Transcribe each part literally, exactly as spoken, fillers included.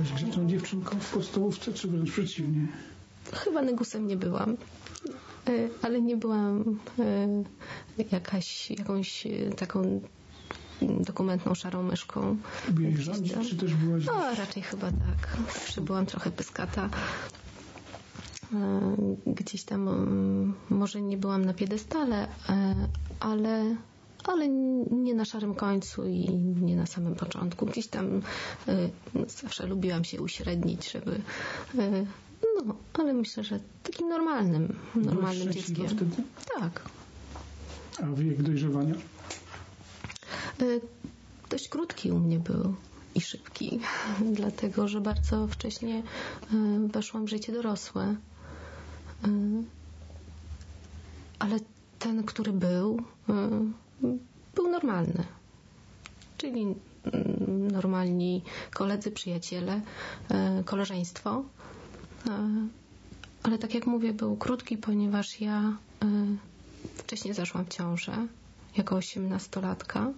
Byłaś grzeczną dziewczynką w podstawówce, czy wręcz przeciwnie? Chyba negusem nie byłam, ale nie byłam jakaś, jakąś taką dokumentną szarą myszką. Lubiłaś rządzić, czy też byłaś... No, raczej chyba tak. Zawsze byłam trochę pyskata. Gdzieś tam może nie byłam na piedestale, ale, ale nie na szarym końcu i nie na samym początku. Gdzieś tam zawsze lubiłam się uśrednić, żeby... No, ale myślę, że takim normalnym, normalnym dzieckiem. Wtedy? Tak. A wiek dojrzewania? Dość krótki u mnie był i szybki, dlatego, że bardzo wcześnie weszłam w życie dorosłe. Ale ten, który był, był normalny. Czyli normalni koledzy, przyjaciele, koleżeństwo. Ale tak jak mówię, był krótki, ponieważ ja wcześniej zaszłam w ciążę jako osiemnastolatka.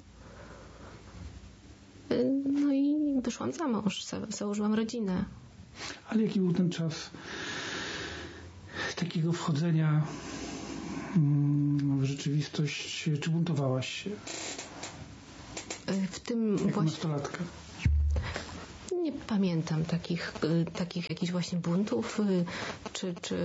No i wyszłam za mąż, założyłam rodzinę. Ale jaki był ten czas takiego wchodzenia w rzeczywistość? Czy buntowałaś się? W tym jako właśnie... nastolatka? Nie pamiętam takich, takich jakichś właśnie buntów, czy, czy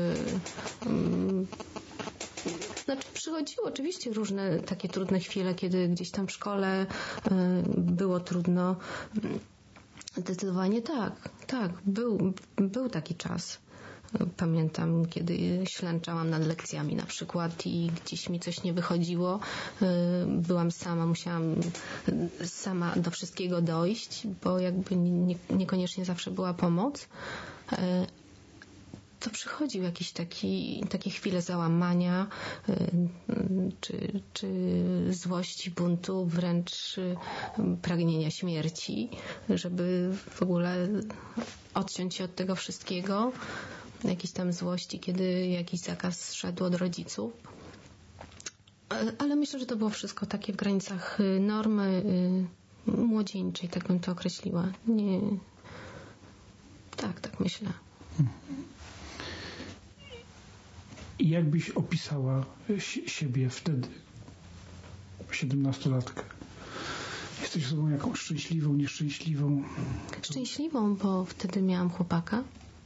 znaczy przychodziły oczywiście różne takie trudne chwile, kiedy gdzieś tam w szkole było trudno. Zdecydowanie tak, tak, był, był taki czas. Pamiętam, kiedy ślęczałam nad lekcjami na przykład i gdzieś mi coś nie wychodziło. Byłam sama, musiałam sama do wszystkiego dojść, bo jakby nie, niekoniecznie zawsze była pomoc. To przychodził jakiś taki, takie chwile załamania, czy, czy złości, buntu, wręcz pragnienia śmierci, żeby w ogóle odciąć się od tego wszystkiego. Jakiejś tam złości, kiedy jakiś zakaz szedł od rodziców. Ale myślę, że to było wszystko takie w granicach normy młodzieńczej, tak bym to określiła. Nie... Tak, tak myślę. I jak byś opisała siebie wtedy, siedemnastolatkę? Jesteś osobą jakąś szczęśliwą, nieszczęśliwą? Szczęśliwą, bo wtedy miałam chłopaka,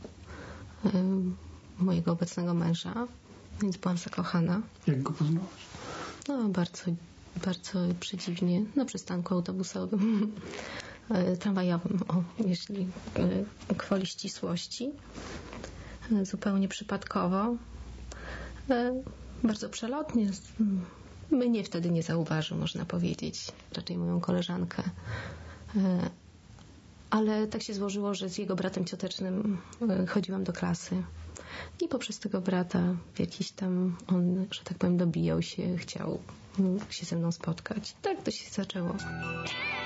mojego obecnego męża, więc byłam zakochana. Jak go poznałaś? No, bardzo, bardzo przedziwnie, na przystanku autobusowym, tramwajowym, o, jeśli gwoli ścisłości. Zupełnie przypadkowo. Bardzo przelotnie. Mnie wtedy nie zauważył, można powiedzieć. Raczej moją koleżankę. Ale tak się złożyło, że z jego bratem ciotecznym chodziłam do klasy. I poprzez tego brata jakiś tam on, że tak powiem, dobijał się, chciał się ze mną spotkać. Tak to się zaczęło.